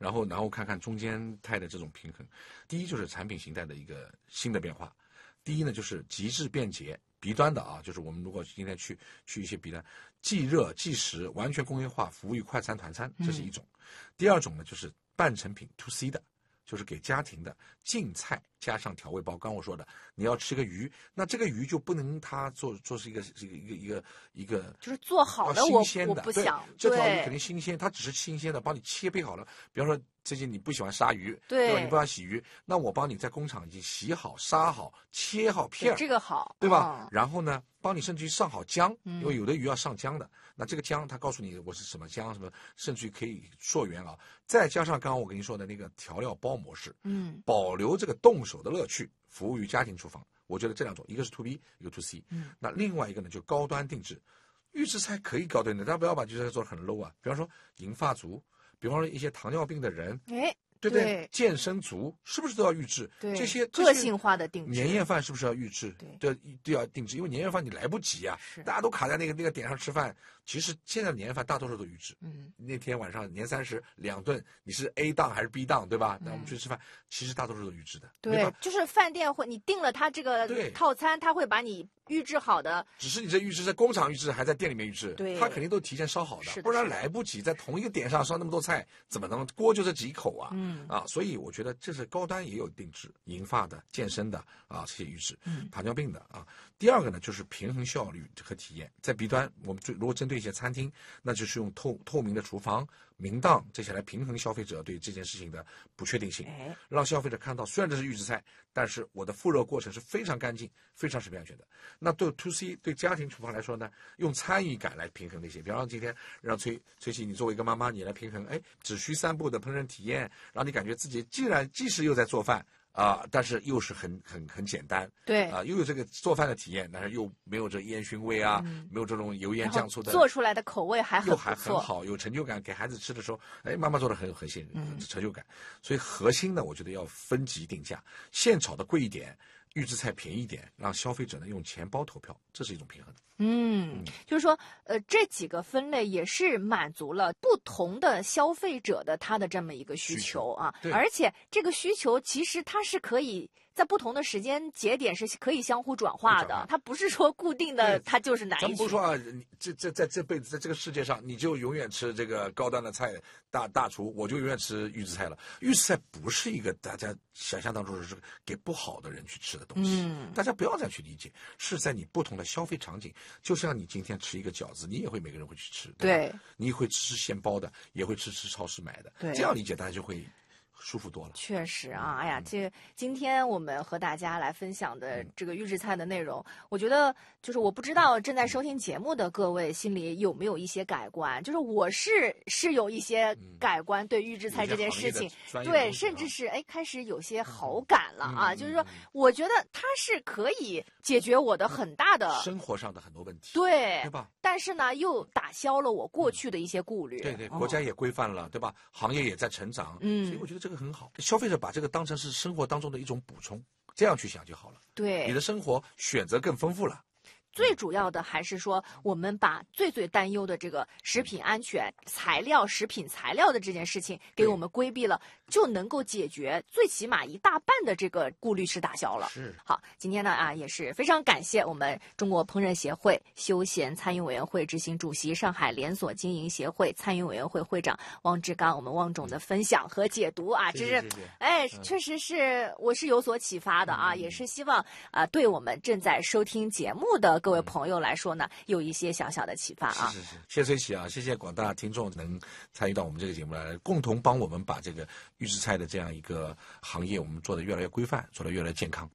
然后看看中间态的这种平衡。第一就是产品形态的一个新的变化，第一呢就是极致便捷。B端的啊，就是我们如果今天去一些 B端，即热即食，完全工业化，服务于快餐团餐，这是一种。第二种呢就是半成品 To C 的，就是给家庭的净菜加上调味包。刚我说的，你要吃个鱼，那这个鱼就不能它做是一个就是做好的新鲜的， 我不想这条鱼肯定新鲜，它只是新鲜的，帮你切配好了。比方说最近你不喜欢鲨鱼，对吧？你不喜欢洗鱼，那我帮你在工厂已经洗好、杀好、切好片， 这个好， 对吧？然后呢，帮你甚至于上好姜，因为有的鱼要上姜的。那这个姜，它告诉你我是什么姜，什么，甚至于可以溯源啊。再加上刚刚我跟你说的那个调料包模式，保留这个动手的乐趣，服务于家庭厨房。我觉得这两种，一个是 To B， 一个 To C。那另外一个呢，就高端定制。预制菜可以高端的，大家不要把预制菜做得很 low 啊。比方说银发族，比方说一些糖尿病的人，对不对？健身族是不是都要预制？ 对， 这些个性化的定制。 年夜饭是不是要预制？对，都要定制，因为年夜饭你来不及啊，大家都卡在那个点上吃饭。其实现在的年夜饭大多数都预制。那天晚上年302顿，你是 A 档还是 B 档，对吧？那我们去吃饭，其实大多数都预制的。 对，就是饭店会你订了他这个套餐，他会把你预制好的。 只是你这预制在工厂预制还在店里面预制， 对， 他肯定都提前烧好的，不然来不及在同一个点上烧那么多菜，怎么能锅就这几口啊？所以我觉得这是高端也有定制，银发的、健身的啊，这些预制，糖尿病的啊。第二个呢，就是平衡效率和体验。在 B 端，我们如果针对一些餐厅，那就是用透明的厨房、明档这些来平衡消费者对这件事情的不确定性，让消费者看到虽然这是预制菜，但是我的复热过程是非常干净、非常食品安全的。那对 To C 对家庭厨房来说呢，用参与感来平衡那些，比方说今天让崔琦你作为一个妈妈，你来平衡，只需3步的烹饪体验，让你感觉自己即使又在做饭。但是又是很简单， 对又有这个做饭的体验，但是又没有这烟熏味啊，没有这种油盐酱醋的， 做出来的口味还很好，有成就感。给孩子吃的时候，妈妈做的很吸引成就感。所以核心呢，我觉得要分级定价，现炒的贵一点，预制菜便宜一点，让消费者呢用钱包投票，这是一种平衡。 就是说，这几个分类也是满足了不同的消费者的他的这么一个需求啊，而且这个需求其实它是可以在不同的时间节点是可以相互转化的，它不是说固定的，它就是哪一。 咱们不说啊，在这辈子在这个世界上，你就永远吃这个高端的菜，大厨，我就永远吃预制菜了。预制菜不是一个大家想象当中是给不好的人去吃的东西，大家不要再去理解，是在你不同的消费场景。就像你今天吃一个饺子，你也会每个人会去吃，对吧？你会吃现包的，也会吃超市买的，这样理解大家就会舒服多了。 确实啊，哎呀，今天我们和大家来分享的这个预制菜的内容，我觉得就是我不知道正在收听节目的各位心里有没有一些改观，就是我是有一些改观，对预制菜这件事情，对，甚至是开始有些好感了啊，就是说我觉得它是可以解决我的很大的生活上的很多问题， 对吧？ 但是呢，又打消了我过去的一些顾虑。 对，国家也规范了，对吧？行业也在成长，所以我觉得这个很好。消费者把这个当成是生活当中的一种补充，这样去想就好了。 对， 你的生活选择更丰富了。 最主要的还是说，我们把最担忧的这个食品安全食品材料的这件事情给我们规避了，就能够解决最起码一大半的这个顾虑是打消了。 是。 好，今天呢也是非常感谢我们中国烹饪协会休闲餐饮委员会执行主席、上海连锁经营协会餐饮委员会会长汪志刚，我们汪总的分享和解读啊，这是确实是我是有所启发的啊，也是希望对我们正在收听节目的各位朋友来说呢，有一些小小的启发啊。 是，谢谢崔琦啊，谢谢广大听众能参与到我们这个节目来，共同帮我们把这个预制菜的这样一个行业，我们做得越来越规范，做得越来越健康。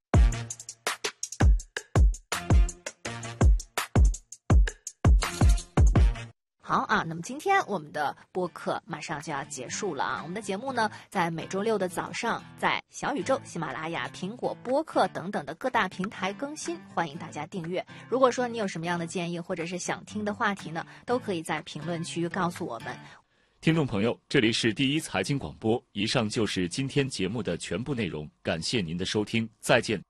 好啊，那么今天我们的播客马上就要结束了啊。我们的节目呢，在每周六的早上，在小宇宙、喜马拉雅、苹果播客等等的各大平台更新，欢迎大家订阅。如果说你有什么样的建议或者是想听的话题呢，都可以在评论区告诉我们。 听众朋友，这里是第一财经广播，以上就是今天节目的全部内容，感谢您的收听，再见。